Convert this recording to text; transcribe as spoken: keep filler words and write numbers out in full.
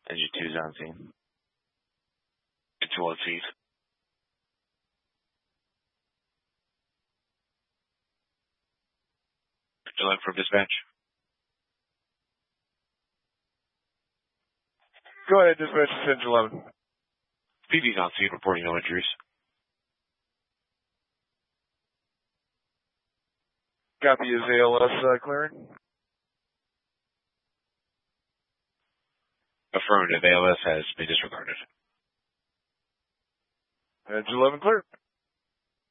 Engine two is on scene. Control feed. Alert from dispatch. Go ahead, dispatch to Engine eleven. P D's on scene, reporting no injuries. Copy, is A L S uh, clearing? Affirmative, A L S has been disregarded. Engine eleven cleared.